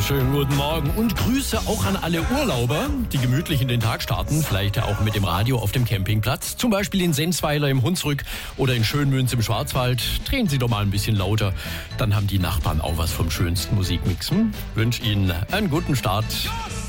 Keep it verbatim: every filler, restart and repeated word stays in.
Schönen guten Morgen und Grüße auch an alle Urlauber, die gemütlich in den Tag starten, vielleicht ja auch mit dem Radio auf dem Campingplatz, zum Beispiel in Sensweiler im Hunsrück oder in Schönmünz im Schwarzwald. Drehen Sie doch mal ein bisschen lauter, dann haben die Nachbarn auch was vom schönsten Musikmix. Hm? Wünsche Ihnen einen guten Start.